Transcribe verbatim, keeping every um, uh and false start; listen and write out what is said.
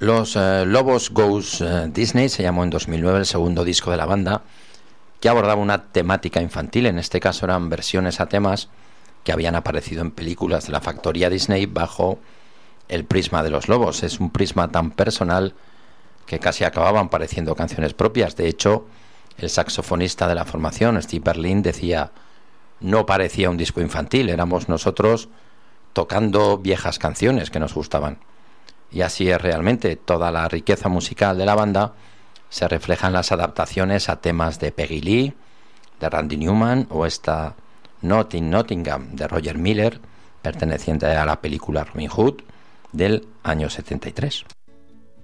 Los eh, Lobos Goes eh, Disney se llamó en dos mil nueve el segundo disco de la banda, que abordaba una temática infantil. En este caso eran versiones a temas que habían aparecido en películas de la factoría Disney bajo el prisma de los lobos. Es un prisma tan personal que casi acababan pareciendo canciones propias. De hecho, el saxofonista de la formación, Steve Berlin, decía: no parecía un disco infantil, éramos nosotros tocando viejas canciones que nos gustaban. Y así es realmente. Toda la riqueza musical de la banda se refleja en las adaptaciones a temas de Peggy Lee, de Randy Newman, o esta Not in Nottingham de Roger Miller, perteneciente a la película Robin Hood del año setenta y tres.